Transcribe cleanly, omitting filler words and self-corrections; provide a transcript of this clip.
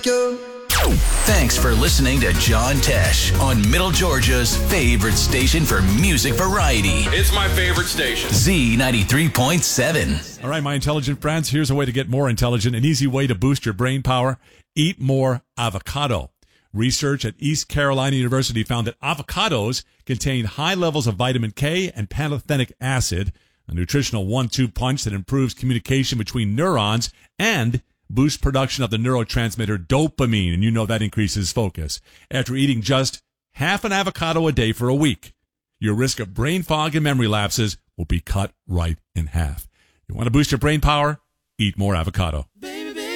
you. Thanks for listening to John Tesh on Middle Georgia's favorite station for music variety. It's my favorite station. Z93.7. All right, my intelligent friends, here's a way to get more intelligent, an easy way to boost your brain power. Eat more avocado. Research at East Carolina University found that avocados contain high levels of vitamin K and pantothenic acid, a nutritional 1-2 punch that improves communication between neurons and boosts production of the neurotransmitter dopamine, and you know that increases focus. After eating just half an avocado a day for a week, your risk of brain fog and memory lapses will be cut right in half. You want to boost your brain power? Eat more avocado.